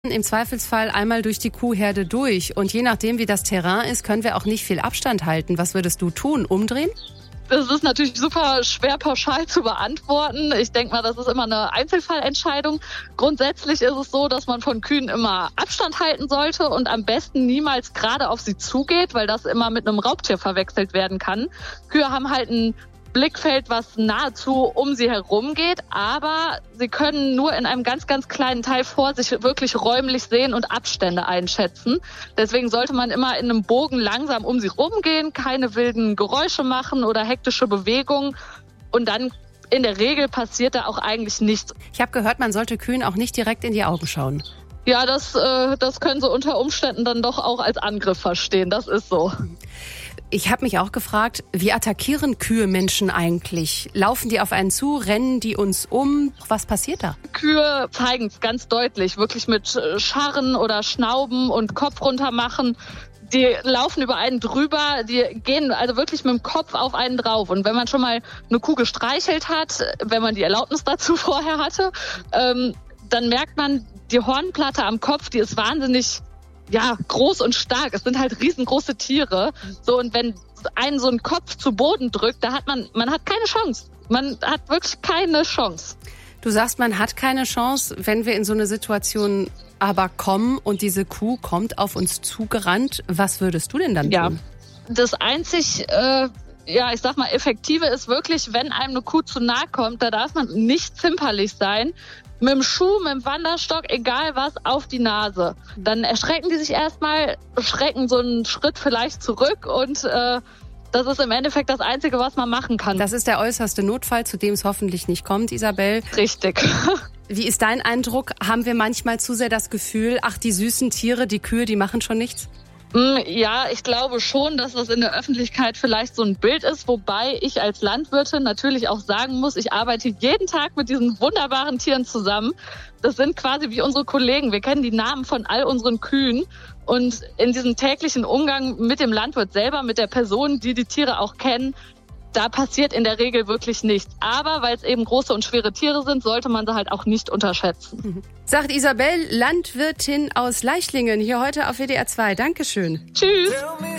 Im Zweifelsfall einmal durch die Kuhherde durch. Und je nachdem, wie das Terrain ist, können wir auch nicht viel Abstand halten. Was würdest du tun? Umdrehen? Das ist natürlich super schwer pauschal zu beantworten. Ich denke mal, das ist immer eine Einzelfallentscheidung. Grundsätzlich ist es so, dass man von Kühen immer Abstand halten sollte und am besten niemals gerade auf sie zugeht, weil das immer mit einem Raubtier verwechselt werden kann. Kühe haben halt ein Blickfeld, was nahezu um sie herum geht, aber sie können nur in einem ganz, ganz kleinen Teil vor sich wirklich räumlich sehen und Abstände einschätzen. Deswegen sollte man immer in einem Bogen langsam um sie rumgehen, keine wilden Geräusche machen oder hektische Bewegungen und dann in der Regel passiert da auch eigentlich nichts. Ich habe gehört, man sollte Kühen auch nicht direkt in die Augen schauen. Ja, das können sie unter Umständen dann doch auch als Angriff verstehen, das ist so. Ich habe mich auch gefragt, wie attackieren Kühe Menschen eigentlich? Laufen die auf einen zu, rennen die uns um? Was passiert da? Kühe zeigen es ganz deutlich, wirklich mit Scharren oder Schnauben und Kopf runter machen. Die laufen über einen drüber, die gehen also wirklich mit dem Kopf auf einen drauf. Und wenn man schon mal eine Kuh gestreichelt hat, wenn man die Erlaubnis dazu vorher hatte, dann merkt man, die Hornplatte am Kopf, die ist wahnsinnig groß und stark. Es sind halt riesengroße Tiere. So, und wenn einen so ein Kopf zu Boden drückt, da hat man hat keine Chance. Man hat wirklich keine Chance. Du sagst, man hat keine Chance, wenn wir in so eine Situation aber kommen und diese Kuh kommt auf uns zugerannt. Was würdest du denn dann tun? Das einzig, ich sag mal, Effektive ist wirklich, wenn einem eine Kuh zu nahe kommt, da darf man nicht zimperlich sein. Mit dem Schuh, mit dem Wanderstock, egal was, auf die Nase. Dann erschrecken die sich erstmal, schrecken so einen Schritt vielleicht zurück und das ist im Endeffekt das Einzige, was man machen kann. Das ist der äußerste Notfall, zu dem es hoffentlich nicht kommt, Isabel. Richtig. Wie ist dein Eindruck? Haben wir manchmal zu sehr das Gefühl, ach, die süßen Tiere, die Kühe, die machen schon nichts? Ja, ich glaube schon, dass das in der Öffentlichkeit vielleicht so ein Bild ist, wobei ich als Landwirtin natürlich auch sagen muss, ich arbeite jeden Tag mit diesen wunderbaren Tieren zusammen. Das sind quasi wie unsere Kollegen. Wir kennen die Namen von all unseren Kühen und in diesem täglichen Umgang mit dem Landwirt selber, mit der Person, die die Tiere auch kennen, da passiert in der Regel wirklich nichts. Aber weil es eben große und schwere Tiere sind, sollte man sie halt auch nicht unterschätzen. Sagt Isabel, Landwirtin aus Leichlingen, hier heute auf WDR 2. Dankeschön. Tschüss.